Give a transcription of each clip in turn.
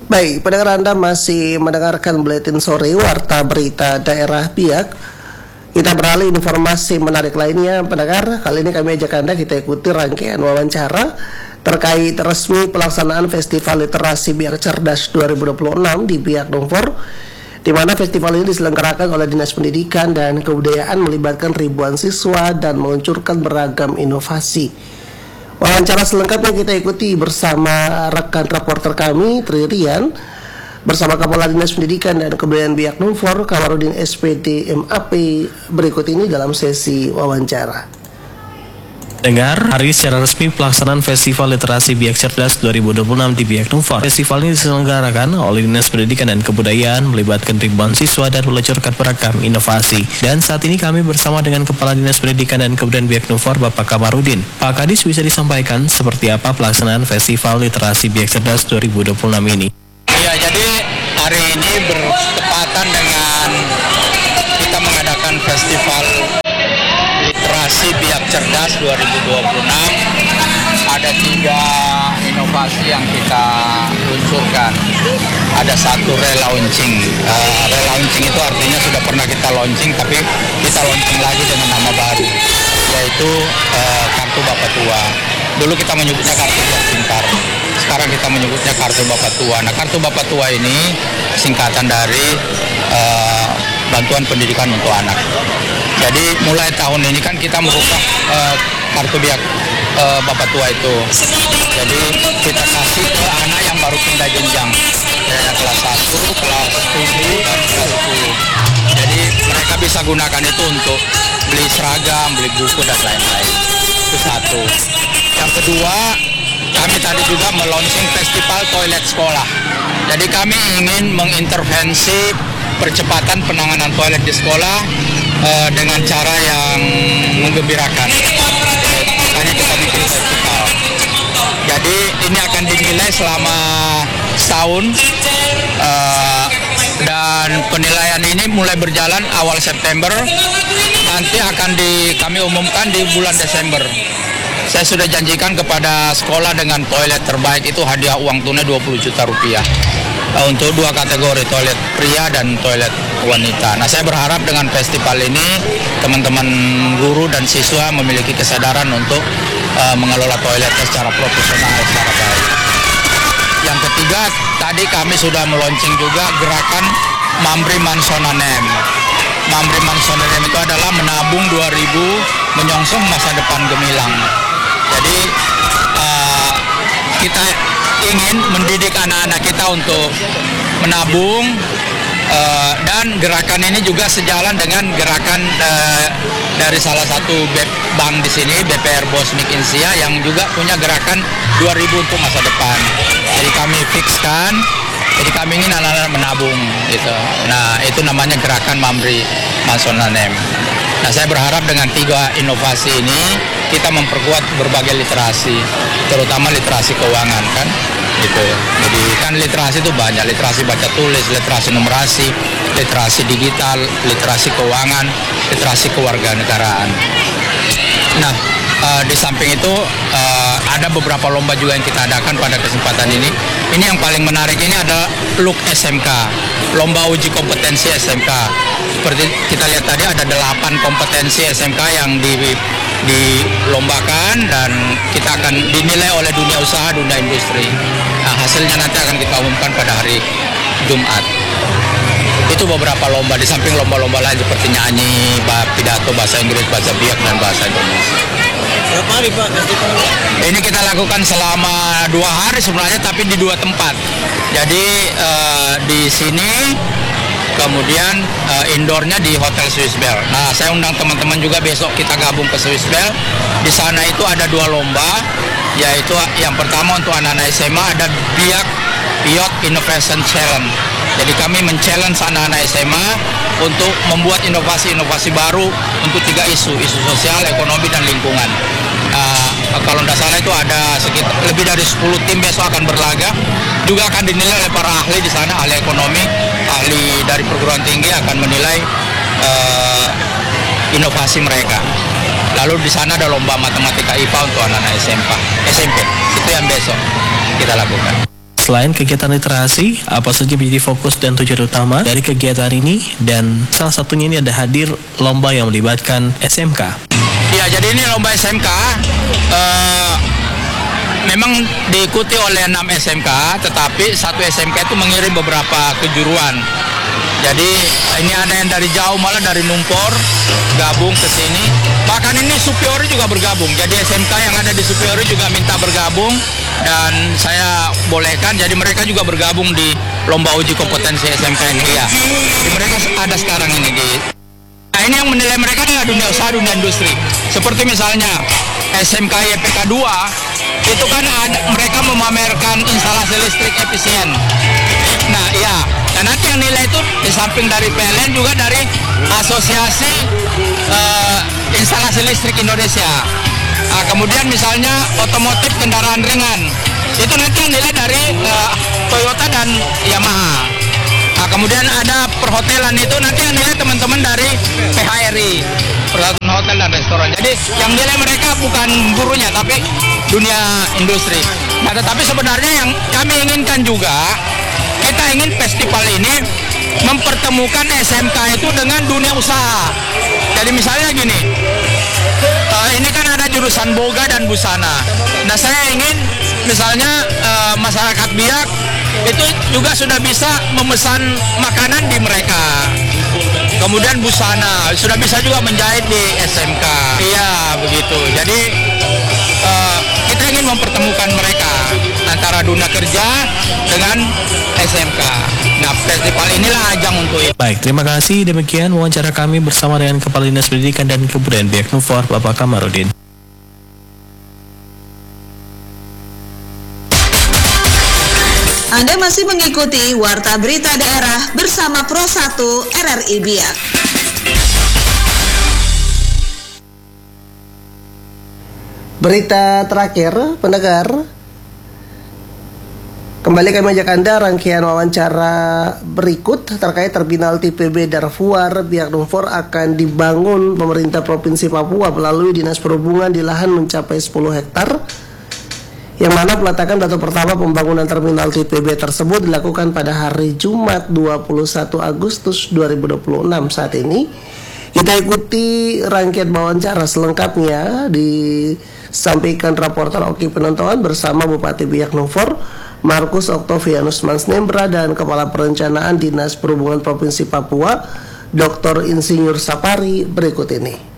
Baik, pendengar Anda masih mendengarkan Buletin Sore Warta Berita Daerah Biak. Kita beralih informasi menarik lainnya, pendengar. Kali ini kami ajak Anda kita ikuti rangkaian wawancara terkait resmi pelaksanaan Festival Literasi Biak Cerdas 2026 di Biak Numfor, di mana festival ini diselenggarakan oleh Dinas Pendidikan dan Kebudayaan, melibatkan ribuan siswa dan meluncurkan beragam inovasi. Wawancara selengkapnya kita ikuti bersama rekan reporter kami, Tri Rian, bersama Kepala Dinas Pendidikan dan Kebudayaan Biak Numfor, Kamarudin SPD MAP, berikut ini dalam sesi wawancara. Dengar, hari secara resmi pelaksanaan Festival Literasi Biak Cerdas 2026 di Biak Numfor. Festival ini diselenggarakan oleh Dinas Pendidikan dan Kebudayaan, melibatkan ribuan siswa dan meluncurkan beragam inovasi. Dan saat ini kami bersama dengan Kepala Dinas Pendidikan dan Kebudayaan Biak Numfor, Bapak Kamarudin. Pak Kadis, bisa disampaikan seperti apa pelaksanaan Festival Literasi Biak Cerdas 2026 ini? Ya, jadi hari ini bertepatan dengan kita mengadakan Festival Literasi Biak Cerdas 2026. Ada 3 inovasi yang kita luncurkan. Ada satu relaunching. Relaunching itu artinya sudah pernah kita launching, tapi kita launching lagi dengan nama baru, yaitu Kartu Bapak Tua. Dulu kita menyebutnya Kartu Biak Pintar, sekarang kita menyebutnya Kartu Bapak Tua. Nah, Kartu Bapak Tua ini singkatan dari Bantuan Pendidikan untuk Anak. Jadi mulai tahun ini kan kita merubah Kartu Biak Bapak Tua itu. Jadi kita kasih ke anak yang baru pindah jenjang, kelas 1, kelas 7, dan kelas 10. Jadi mereka bisa gunakan itu untuk beli seragam, beli buku, dan lain-lain. Itu satu. Yang kedua, kami tadi juga meluncurkan Festival Toilet Sekolah. Jadi kami ingin mengintervensi percepatan penanganan toilet di sekolah dengan cara yang menggembirakan. Makanya kita bikin festival. Jadi ini akan dinilai selama setahun, dan penilaian ini mulai berjalan awal September. Nanti akan kami umumkan di bulan Desember. Saya sudah janjikan kepada sekolah dengan toilet terbaik itu hadiah uang tunai 20 juta rupiah. Untuk 2 kategori, toilet pria dan toilet wanita. Nah, saya berharap dengan festival ini teman-teman guru dan siswa memiliki kesadaran untuk mengelola toiletnya secara profesional, secara baik. Yang ketiga, tadi kami sudah meluncing juga gerakan Mamri Mansonanem. Mamri Mansonanem itu adalah menabung 2000 menyongsong masa depan gemilang. Jadi kita ingin mendidik anak-anak kita untuk menabung, dan gerakan ini juga sejalan dengan gerakan dari salah satu bank di sini, BPR Bosnik Insia, yang juga punya gerakan 2000 untuk masa depan. Jadi kami fikskan, jadi kami ingin anak-anak menabung gitu. Nah, itu namanya gerakan Mamri Mansonanem. Nah, saya berharap dengan 3 inovasi ini kita memperkuat berbagai literasi, terutama literasi keuangan kan, gitu. Jadi kan literasi itu banyak, literasi baca tulis, literasi numerasi, literasi digital, literasi keuangan, literasi kewarganegaraan. Nah, di samping itu ada beberapa lomba juga yang kita adakan pada kesempatan ini. Ini yang paling menarik ini adalah LUK SMK, lomba uji kompetensi SMK. Seperti kita lihat tadi ada 8 kompetensi SMK yang dilombakan, dan kita akan dinilai oleh dunia usaha, dunia industri. Nah, hasilnya nanti akan kita umumkan pada hari Jumat. Itu beberapa lomba, di samping lomba-lomba lain seperti nyanyi, pidato bahasa Inggris, bahasa Biak, dan bahasa Indonesia. Berapa hari Pak festivalnya? Ini kita lakukan selama 2 hari sebenarnya, tapi di 2 tempat. Jadi di sini, kemudian indoornya di Hotel Swiss Bell. Nah, saya undang teman-teman juga besok kita gabung ke Swiss Bell. Di sana itu ada 2 lomba, yaitu yang pertama untuk anak-anak SMA ada Biak Youth Innovation Challenge. Jadi kami men-challenge anak-anak SMA untuk membuat inovasi-inovasi baru untuk 3 isu sosial, ekonomi, dan lingkungan. Kalau tidak salah itu ada sekitar lebih dari 10 tim besok akan berlaga. Juga akan dinilai oleh para ahli di sana, ahli ekonomi, ahli dari perguruan tinggi akan menilai inovasi mereka. Lalu di sana ada lomba matematika IPA untuk anak-anak SMP. Itu yang besok kita lakukan. Selain kegiatan literasi, apa saja menjadi fokus dan tujuan utama dari kegiatan ini? Dan salah satunya ini ada hadir lomba yang melibatkan SMK. Ya, jadi ini lomba SMK memang diikuti oleh 6 SMK, tetapi satu SMK itu mengirim beberapa kejuruan. Jadi ini ada yang dari jauh, malah dari Numpor gabung ke sini. Bahkan ini Supiori juga bergabung. Jadi SMK yang ada di Supiori juga minta bergabung dan saya bolehkan. Jadi mereka juga bergabung di lomba uji kompetensi SMK ini. Ya, jadi mereka ada sekarang ini di. Nah, ini yang menilai mereka adalah dunia usaha, dunia industri. Seperti misalnya SMK YPK 2 itu kan mereka memamerkan instalasi listrik efisien. Nah, ya, dan nanti yang nilai itu di samping dari PLN juga dari Asosiasi Instalasi Listrik Indonesia. Nah, kemudian misalnya otomotif kendaraan ringan, itu nanti yang nilai dari Toyota dan Yamaha. Nah, kemudian ada perhotelan, itu nanti yang nilai teman-teman dari PHRI, Persatuan Hotel dan Restoran. Jadi yang nilai mereka bukan gurunya, tapi dunia industri. Nah, tetapi sebenarnya yang kami inginkan juga, kita ingin festival ini mempertemukan SMK itu dengan dunia usaha. Jadi misalnya gini, ini kan ada jurusan boga dan busana. Nah, saya ingin misalnya masyarakat Biak itu juga sudah bisa memesan makanan di mereka. Kemudian busana sudah bisa juga menjahit di SMK. Iya, begitu. Jadi kita ingin mempertemukan mereka antara dunia kerja dengan SMK. Nah, festival inilah ajang untuk itu. Baik, terima kasih. Demikian wawancara kami bersama dengan Kepala Dinas Pendidikan dan Kebudayaan Biak Numfor, Bapak Kamarudin. Anda masih mengikuti Warta Berita Daerah bersama Pro 1 RRI Biak. Berita terakhir, pendengar. Kembali kami ajak Anda rangkaian wawancara berikut terkait terminal TPB Darfur Biak Numfor akan dibangun pemerintah Provinsi Papua melalui Dinas Perhubungan di lahan mencapai 10 hektar. Yang mana peletakan batu pertama pembangunan terminal TPB tersebut dilakukan pada hari Jumat 21 Agustus 2026 saat ini. Kita ikuti rangkaian wawancara selengkapnya disampaikan reporter Oki Penonton bersama Bupati Biak Numfor, Markus Octavianus Mansnembra, dan Kepala Perencanaan Dinas Perhubungan Provinsi Papua, Dr. Insinyur Sapari berikut ini.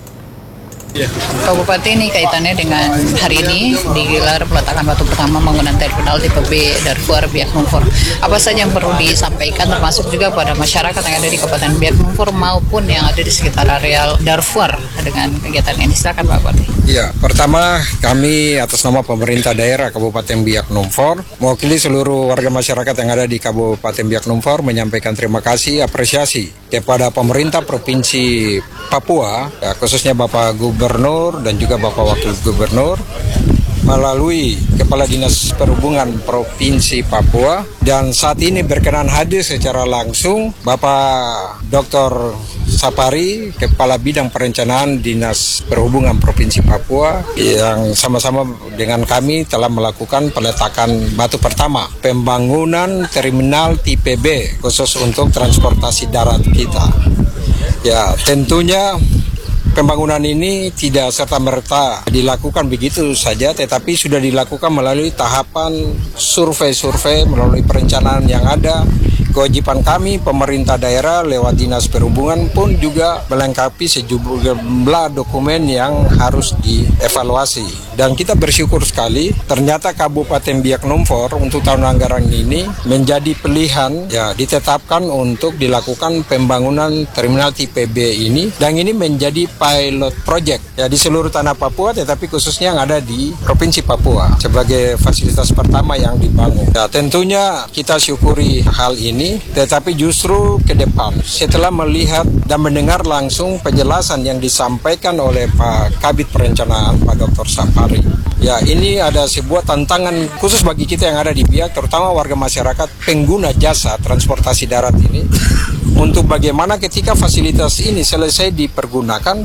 Pak Bupati, ini kaitannya dengan hari ini digelar peletakan batu pertama bangunan terminal TPB Darfur Biak Numfor. Apa saja yang perlu disampaikan termasuk juga pada masyarakat yang ada di Kabupaten Biak Numfor maupun yang ada di sekitar areal Darfur dengan kegiatan ini? Silakan Pak Bupati. Ya, pertama kami atas nama pemerintah daerah Kabupaten Biak Numfor mewakili seluruh warga masyarakat yang ada di Kabupaten Biak Numfor menyampaikan terima kasih, apresiasi kepada pemerintah Provinsi Papua, ya, khususnya Bapak Gubernur dan juga Bapak Wakil Gubernur melalui Kepala Dinas Perhubungan Provinsi Papua, dan saat ini berkenan hadir secara langsung Bapak Dr. Sapari, Kepala Bidang Perencanaan Dinas Perhubungan Provinsi Papua, yang sama-sama dengan kami telah melakukan peletakan batu pertama pembangunan terminal TPB khusus untuk transportasi darat kita. Ya, tentunya pembangunan ini tidak serta-merta dilakukan begitu saja, tetapi sudah dilakukan melalui tahapan survei-survei, melalui perencanaan yang ada. Kewajiban kami pemerintah daerah lewat Dinas Perhubungan pun juga melengkapi sejumlah dokumen yang harus dievaluasi. Dan kita bersyukur sekali ternyata Kabupaten Biak Numfor untuk tahun anggaran ini menjadi pilihan, ya, ditetapkan untuk dilakukan pembangunan terminal TPB ini, dan ini menjadi pilot project, ya, di seluruh tanah Papua, tetapi khususnya yang ada di Provinsi Papua sebagai fasilitas pertama yang dibangun. Ya, tentunya kita syukuri hal ini, tetapi justru ke depan setelah melihat dan mendengar langsung penjelasan yang disampaikan oleh Pak Kabid Perencanaan, Pak Dr. Sapari, ya, ini ada sebuah tantangan khusus bagi kita yang ada di Biak, terutama warga masyarakat pengguna jasa transportasi darat ini, untuk bagaimana ketika fasilitas ini selesai dipergunakan,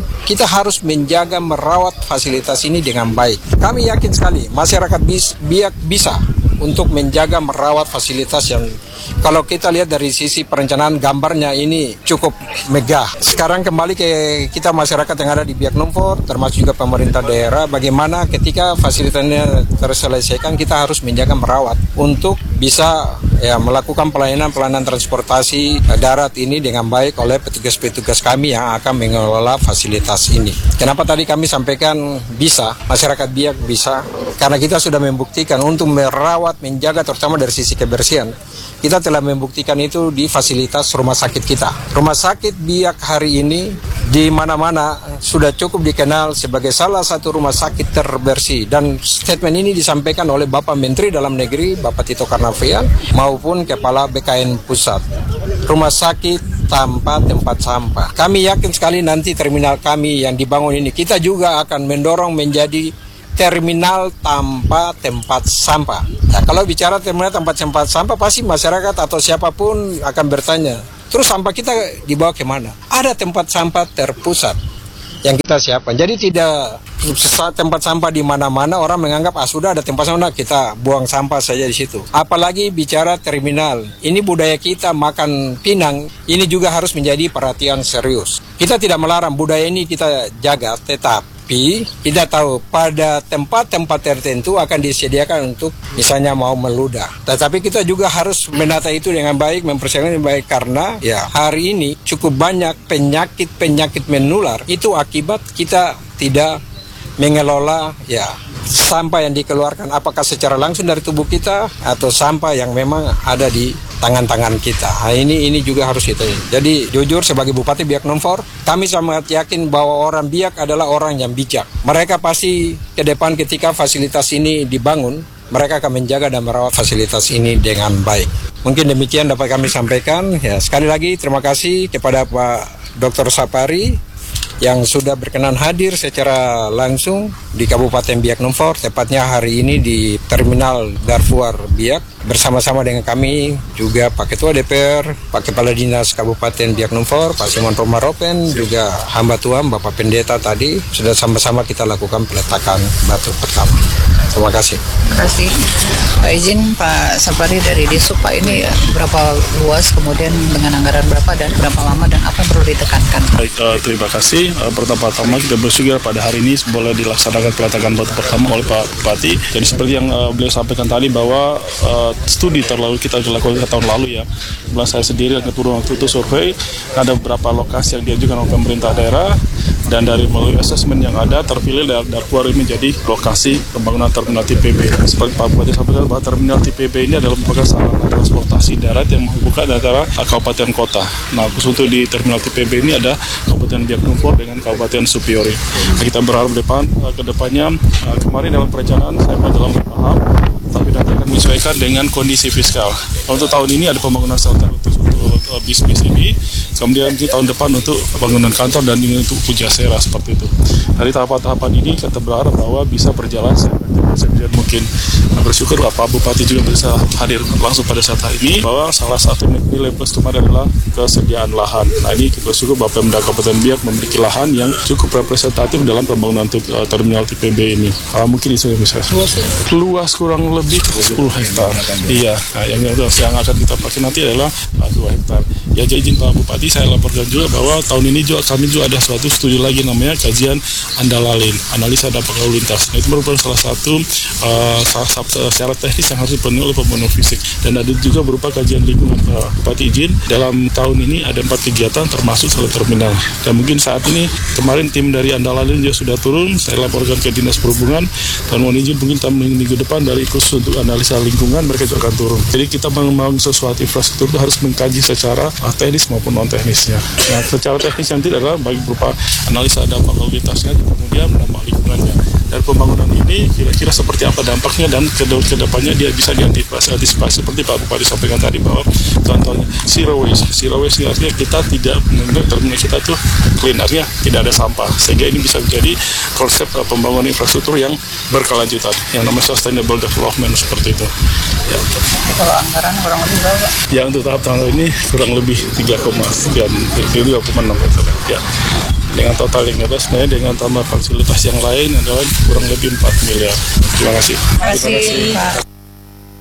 kita harus menjaga merawat fasilitas ini dengan baik. Kami yakin sekali masyarakat Biak bisa untuk menjaga merawat fasilitas yang kalau kita lihat dari sisi perencanaan gambarnya ini cukup megah. Sekarang kembali ke kita masyarakat yang ada di Biak Numfor, termasuk juga pemerintah daerah, bagaimana ketika fasilitasnya terselesaikan kita harus menjaga merawat untuk bisa melakukan pelayanan transportasi darat ini dengan baik oleh petugas-petugas kami yang akan mengelola fasilitas ini. Kenapa tadi kami sampaikan bisa, masyarakat Biak bisa, karena kita sudah membuktikan untuk merawat, menjaga terutama dari sisi kebersihan. Kita telah membuktikan itu di fasilitas rumah sakit kita. Rumah sakit Biak hari ini di mana-mana sudah cukup dikenal sebagai salah satu rumah sakit terbersih. Dan statement ini disampaikan oleh Bapak Menteri Dalam Negeri, Bapak Tito Karnavian, maupun Kepala BKN Pusat. Rumah sakit tanpa tempat sampah. Kami yakin sekali nanti terminal kami yang dibangun ini, kita juga akan mendorong menjadi terminal tanpa tempat sampah. Nah, kalau bicara terminal tanpa tempat sampah, pasti masyarakat atau siapapun akan bertanya, terus sampah kita dibawa kemana? Ada tempat sampah terpusat yang kita siapkan. Jadi tidak tempat sampah di mana-mana, orang menganggap sudah ada tempat sampah, kita buang sampah saja di situ. Apalagi bicara terminal, ini budaya kita makan pinang, ini juga harus menjadi perhatian serius. Kita tidak melarang budaya ini kita jaga, tapi kita tahu pada tempat-tempat tertentu akan disediakan untuk misalnya mau meludah. Tetapi kita juga harus menata itu dengan baik, mempersiapkan dengan baik, karena hari ini cukup banyak penyakit menular itu akibat kita tidak mengelola sampah yang dikeluarkan, apakah secara langsung dari tubuh kita atau sampah yang memang ada di tangan-tangan kita. Nah, ini juga harus kita. Jadi jujur sebagai Bupati Biak Numfor, kami sangat yakin bahwa orang Biak adalah orang yang bijak. Mereka pasti ke depan ketika fasilitas ini dibangun, mereka akan menjaga dan merawat fasilitas ini dengan baik. Mungkin demikian dapat kami sampaikan. Sekali lagi terima kasih kepada Pak Dr. Sapari yang sudah berkenan hadir secara langsung di Kabupaten Biak Numfor, tepatnya hari ini di Terminal Darfur Biak, bersama-sama dengan kami juga Pak Ketua DPR, Pak Kepala Dinas Kabupaten Biak Numfor, Pak Simon Romaropen, juga hamba Tuhan Bapak Pendeta tadi, sudah sama-sama kita lakukan peletakan batu pertama. Terima kasih. Terima kasih. Pak izin Pak Sapari dari Disub, Pak, ini berapa luas, kemudian dengan anggaran berapa dan berapa lama dan apa yang perlu ditekankan? Baik, terima kasih. Pertama-tama kita bersyukur pada hari ini boleh dilaksanakan peletakan batu pertama oleh Pak Bupati. Jadi seperti yang beliau sampaikan tadi bahwa studi terlalu kita lakukan tahun lalu Bulan saya sendiri dan turun waktu itu survei, ada beberapa lokasi yang diajukan oleh pemerintah daerah, dan dari melalui asesmen yang ada terpilih Darfur ini menjadi lokasi pembangunan terminal TPB. Seperti Pak Bupati sampaikan bahwa terminal TPB ini adalah merupakan sarana transportasi darat yang menghubungkan antara kabupaten kota. Nah, khusus untuk di terminal TPB ini ada Kabupaten Biak Numfor dengan Kabupaten Supiori. Nah, kita berharap ke depannya, kemarin dalam perencanaan saya dalam berpaham, tapi nanti akan menyesuaikan dengan kondisi fiskal. Untuk tahun ini ada pembangunan shelter untuk bisnis ini, kemudian di tahun depan untuk bangunan kantor dan ini untuk Pujasera seperti itu. Dari tahapan-tahapan ini kita berharap bahwa bisa berjalan seefektif mungkin. Bersyukur Pak Bupati juga bisa hadir langsung pada saat ini, bahwa salah satu nilai plus kemarin adalah kesediaan lahan. Nah, ini kita bersyukur Bapak Pemda Kabupaten Biak memiliki lahan yang cukup representatif dalam pembangunan terminal TPB ini. Mungkin itu yang bisa. Luas kurang lebih 10 hektar. Iya, nah, yang akan kita pakai nanti adalah 2 hektar. Ya, jadi izin Pak Bupati, saya laporkan juga bahwa tahun ini juga kami juga ada suatu studi lagi namanya kajian Andalalin, analisa dampak lalu lintas. Nah, itu merupakan salah satu syarat teknis yang harus dipenuhi oleh pembangunan fisik, dan ada juga berupa kajian lingkungan. Pak Bupati izin dalam tahun ini ada 4 kegiatan termasuk salah terminal, dan mungkin saat ini kemarin tim dari Andalalin juga sudah turun, saya laporkan ke Dinas Perhubungan, dan mohon izin mungkin minggu depan dari khusus untuk analisa lingkungan mereka juga akan turun. Jadi kita membangun sesuatu infrastruktur itu harus mengkaji secara teknis maupun non teknisnya. Nah, secara teknis yang tidak adalah bagi berupa analisa dampak lalu lintasnya, kemudian dampak lingkungannya. Dari pembangunan ini kira-kira seperti apa dampaknya, dan kedepannya dia bisa diantisipasi seperti Pak Bupati sampaikan tadi, bahwa contohnya zero waste artinya kita tidak terminal kita tuh clean, artinya tidak ada sampah, sehingga ini bisa menjadi konsep pembangunan infrastruktur yang berkelanjutan yang namanya sustainable development seperti itu. Ya. Kalau anggaran kurang lebih berapa? Ya, untuk tahap tahun ini kurang lebih 3,6 ya. dengan total yang ada sebenarnya dengan tambah fasilitas yang lain adalah kurang lebih 4 miliar. Terima kasih. Terima kasih, Pak.